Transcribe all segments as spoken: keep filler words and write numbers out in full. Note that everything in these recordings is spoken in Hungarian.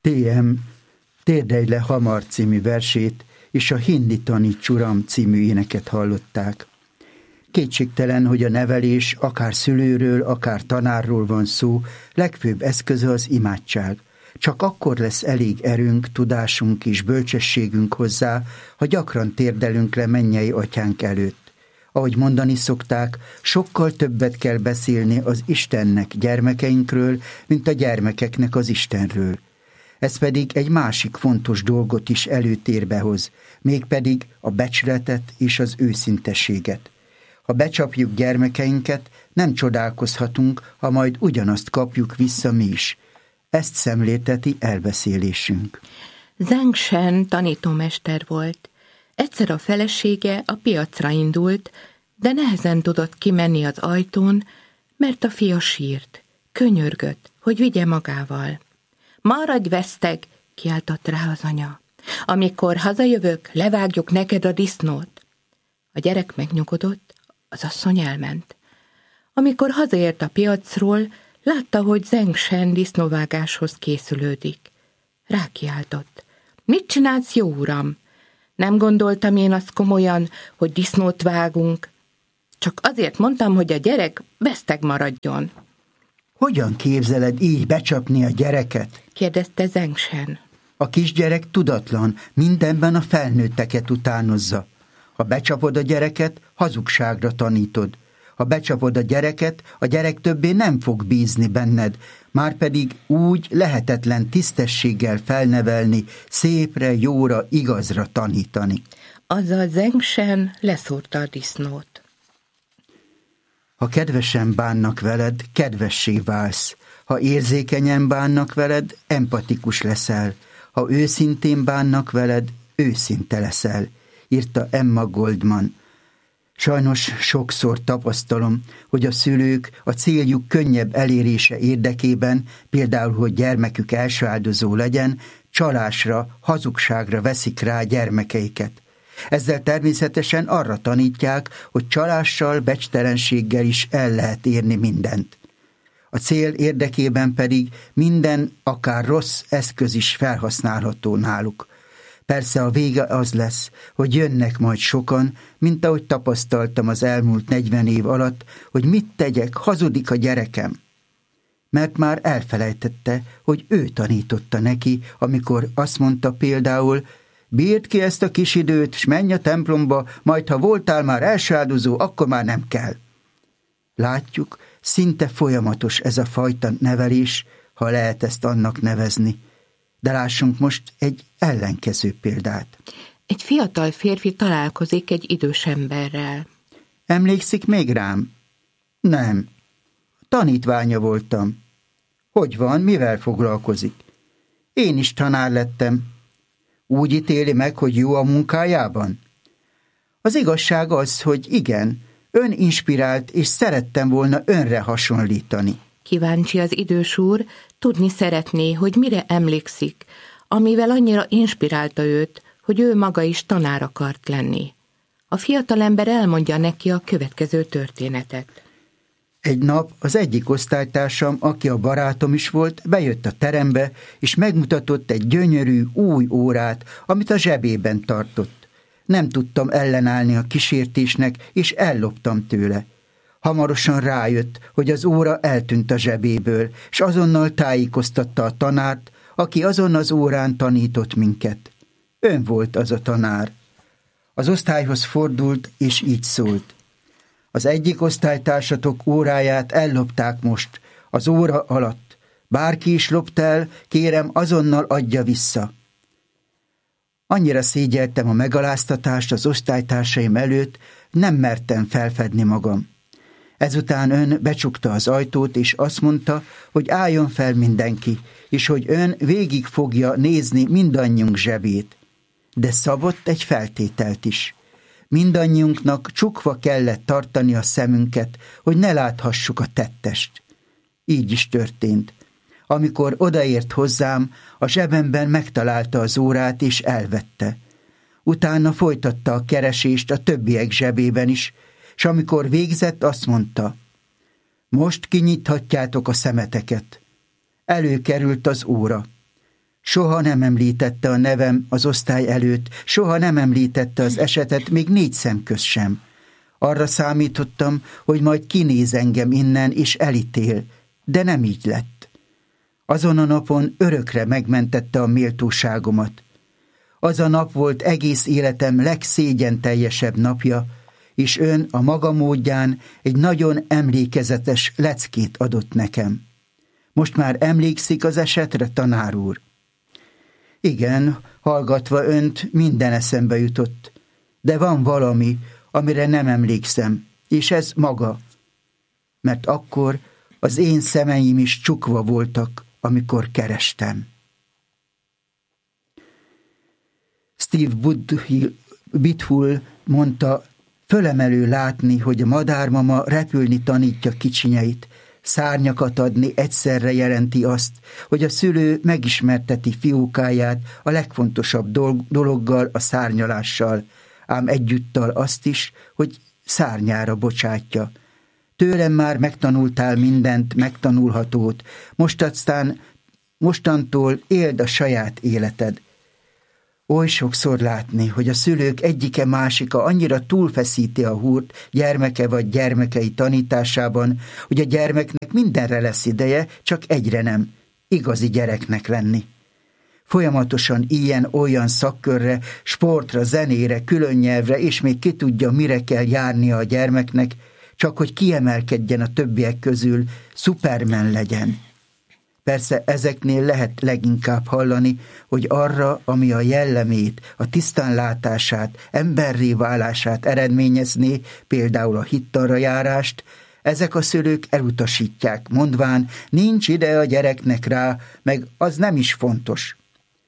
té em Térdelj le hamar című versét és a Hindi taníts uram című éneket hallották. Kétségtelen, hogy a nevelés akár szülőről, akár tanárról van szó, legfőbb eszköze az imádság. Csak akkor lesz elég erőnk, tudásunk és bölcsességünk hozzá, ha gyakran térdelünk le mennyei atyánk előtt. Ahogy mondani szokták, sokkal többet kell beszélni az Istennek gyermekeinkről, mint a gyermekeknek az Istenről. Ez pedig egy másik fontos dolgot is előtérbe hoz, mégpedig a becsületet és az őszintességet. Ha becsapjuk gyermekeinket, nem csodálkozhatunk, ha majd ugyanazt kapjuk vissza mi is. Ezt szemlélteti elbeszélésünk. Zheng Shen tanítómester volt. Egyszer a felesége a piacra indult, de nehezen tudott kimenni az ajtón, mert a fia sírt. Könyörgött, hogy vigye magával. Maradj veszteg, kiáltott rá az anya. Amikor hazajövök, levágjuk neked a disznót. A gyerek megnyugodott, az asszony elment. Amikor hazaért a piacról, látta, hogy Zheng Shen disznóvágáshoz készülődik. Rákiáltott. Mit csinálsz, jó uram? Nem gondoltam én azt komolyan, hogy disznót vágunk. Csak azért mondtam, hogy a gyerek veszteg maradjon. Hogyan képzeled így becsapni a gyereket? Kérdezte Zheng Shen. A kisgyerek tudatlan, mindenben a felnőtteket utánozza. Ha becsapod a gyereket, hazugságra tanítod. Ha becsapod a gyereket, a gyerek többé nem fog bízni benned, márpedig úgy lehetetlen tisztességgel felnevelni, szépre, jóra, igazra tanítani. Azzal Zheng Shen leszúrta a disznót. Ha kedvesen bánnak veled, kedvessé válsz. Ha érzékenyen bánnak veled, empatikus leszel. Ha őszintén bánnak veled, őszinte leszel, írta Emma Goldman. Sajnos sokszor tapasztalom, hogy a szülők a céljuk könnyebb elérése érdekében, például, hogy gyermekük elsőáldozó legyen, csalásra, hazugságra veszik rá gyermekeiket. Ezzel természetesen arra tanítják, hogy csalással, becstelenséggel is el lehet érni mindent. A cél érdekében pedig minden, akár rossz eszköz is felhasználható náluk. Persze a vége az lesz, hogy jönnek majd sokan, mint ahogy tapasztaltam az elmúlt negyven év alatt, hogy mit tegyek, hazudik a gyerekem. Mert már elfelejtette, hogy ő tanította neki, amikor azt mondta például, bírd ki ezt a kis időt, s menj a templomba, majd ha voltál már elsőáldozó, akkor már nem kell. Látjuk, szinte folyamatos ez a fajta nevelés, ha lehet ezt annak nevezni. De lássunk most egy ellenkező példát. Egy fiatal férfi találkozik egy idős emberrel. Emlékszik még rám? Nem. Tanítványa voltam. Hogy van, mivel foglalkozik? Én is tanár lettem. Úgy ítéli meg, hogy jó a munkájában? Az igazság az, hogy igen, ön inspirált, és szerettem volna önre hasonlítani. Kíváncsi az idős úr, tudni szeretné, hogy mire emlékszik, amivel annyira inspirálta őt, hogy ő maga is tanár akart lenni. A fiatalember elmondja neki a következő történetet. Egy nap az egyik osztálytársam, aki a barátom is volt, bejött a terembe, és megmutatott egy gyönyörű, új órát, amit a zsebében tartott. Nem tudtam ellenállni a kísértésnek, és elloptam tőle. Hamarosan rájött, hogy az óra eltűnt a zsebéből, és azonnal tájékoztatta a tanárt, aki azon az órán tanított minket. Ön volt az a tanár. Az osztályhoz fordult, és így szólt. Az egyik osztálytársatok óráját ellopták most, az óra alatt. Bárki is lopt el, kérem, azonnal adja vissza. Annyira szégyeltem a megaláztatást az osztálytársaim előtt, nem mertem felfedni magam. Ezután ön becsukta az ajtót, és azt mondta, hogy álljon fel mindenki, és hogy ön végig fogja nézni mindannyiunk zsebét. De szabott egy feltételt is. Mindannyiunknak csukva kellett tartani a szemünket, hogy ne láthassuk a tettest. Így is történt. Amikor odaért hozzám, a zsebemben megtalálta az órát, és elvette. Utána folytatta a keresést a többiek zsebében is, és amikor végzett, azt mondta, most kinyithatjátok a szemeteket. Előkerült az óra. Soha nem említette a nevem az osztály előtt, soha nem említette az esetet, még négy szem közt sem. Arra számítottam, hogy majd kinéz engem innen és elítél, de nem így lett. Azon a napon örökre megmentette a méltóságomat. Az a nap volt egész életem legszégyenteljesebb napja, és ön a maga módján egy nagyon emlékezetes leckét adott nekem. Most már emlékszik az esetre, tanár úr? Igen, hallgatva önt minden eszembe jutott, de van valami, amire nem emlékszem, és ez maga, mert akkor az én szemeim is csukva voltak, amikor kerestem. Steve Bithul mondta, fölemelő látni, hogy a madármama repülni tanítja kicsinyeit, szárnyakat adni egyszerre jelenti azt, hogy a szülő megismerteti fiókáját a legfontosabb dologgal, a szárnyalással, ám egyúttal azt is, hogy szárnyára bocsátja. Tőlem már megtanultál mindent, megtanulhatót, most aztán, mostantól éld a saját életed. Oly sokszor látni, hogy a szülők egyike másika annyira túlfeszíti a húrt gyermeke vagy gyermekei tanításában, hogy a gyermeknek mindenre lesz ideje, csak egyre nem, igazi gyereknek lenni. Folyamatosan ilyen-olyan szakkörre, sportra, zenére, külön nyelvre, és még ki tudja, mire kell járnia a gyermeknek, csak hogy kiemelkedjen a többiek közül, Superman legyen. Persze ezeknél lehet leginkább hallani, hogy arra, ami a jellemét, a tisztánlátását, emberré válását eredményezné, például a hittanra járást, ezek a szülők elutasítják, mondván, nincs ide a gyereknek rá, meg az nem is fontos.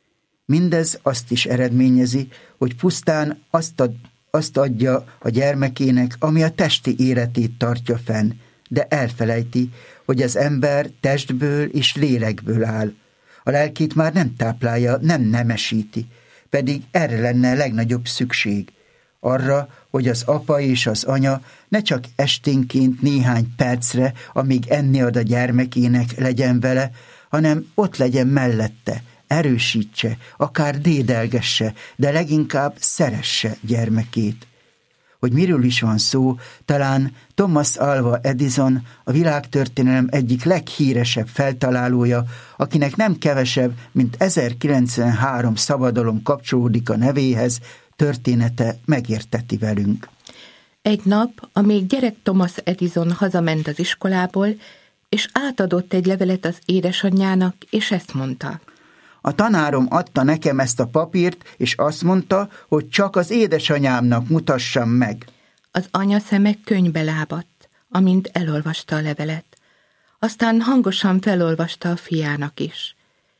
Mindez azt is eredményezi, hogy pusztán azt, ad, azt adja a gyermekének, ami a testi életét tartja fenn, de elfelejti, hogy az ember testből és lélekből áll. A lelkét már nem táplálja, nem nemesíti, pedig erre lenne legnagyobb szükség. Arra, hogy az apa és az anya ne csak esténként néhány percre, amíg enni ad a gyermekének, legyen vele, hanem ott legyen mellette, erősítse, akár dédelgesse, de leginkább szeresse gyermekét. Hogy miről is van szó, talán Thomas Alva Edison, a világtörténelem egyik leghíresebb feltalálója, akinek nem kevesebb, mint ezerkilencszázhárom szabadalom kapcsolódik a nevéhez, története megérteti velünk. Egy nap, amíg gyerek Thomas Edison hazament az iskolából, és átadott egy levelet az édesanyjának, és ezt mondta. A tanárom adta nekem ezt a papírt, és azt mondta, hogy csak az édesanyámnak mutassam meg. Az anya szeme könnybe lábadt, amint elolvasta a levelet. Aztán hangosan felolvasta a fiának is.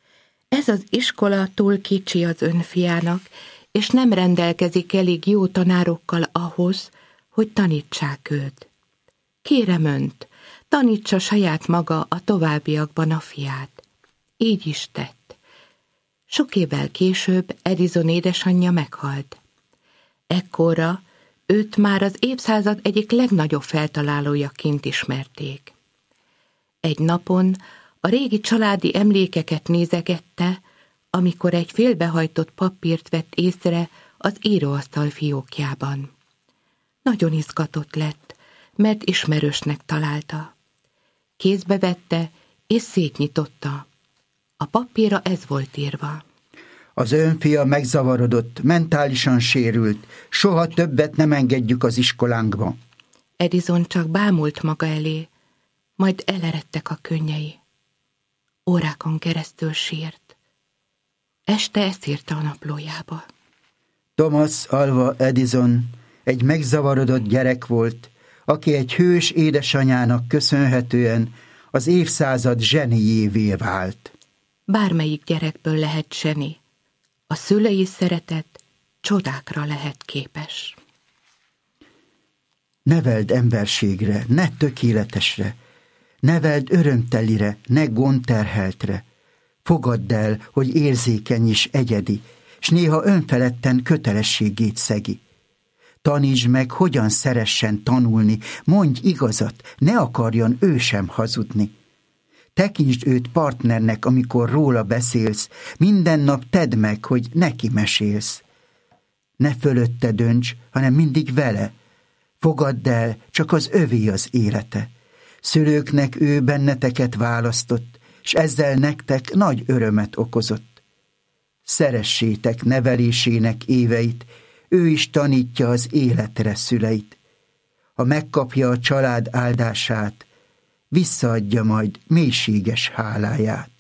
Ez az iskola túl kicsi az ön fiának, és nem rendelkezik elég jó tanárokkal ahhoz, hogy tanítsák őt. Kérem önt, tanítsa saját maga a továbbiakban a fiát. Így is tett. Sok évvel később Edison édesanyja meghalt. Ekkorra őt már az évszázad egyik legnagyobb feltalálójaként ismerték. Egy napon a régi családi emlékeket nézegette, amikor egy félbehajtott papírt vett észre az íróasztal fiókjában. Nagyon izgatott lett, mert ismerősnek találta. Kézbe vette és szétnyitotta. A papírra ez volt írva. Az ön fia megzavarodott, mentálisan sérült, soha többet nem engedjük az iskolánkba. Edison csak bámult maga elé, majd eleredtek a könnyei. Órákon keresztül sírt. Este ezt írta a naplójába. Thomas Alva Edison egy megzavarodott gyerek volt, aki egy hős édesanyának köszönhetően az évszázad zseniévé vált. Bármelyik gyerekből lehet zseni. A szülei szeretet csodákra lehet képes. Neveld emberségre, ne tökéletesre, neveld örömtelire, ne gondterheltre. Fogadd el, hogy érzékeny és egyedi, s néha önfeledten kötelességét szegi. Tanítsd meg, hogyan szeressen tanulni, mondj igazat, ne akarjon ő sem hazudni. Tekintsd őt partnernek, amikor róla beszélsz, minden nap tedd meg, hogy neki mesélsz. Ne fölötte dönts, hanem mindig vele. Fogadd el, csak az övé az élete. Szülőknek ő benneteket választott, s ezzel nektek nagy örömet okozott. Szeressétek nevelésének éveit, ő is tanítja az életre szüleit. Ha megkapja a család áldását, visszaadja majd mélységes háláját.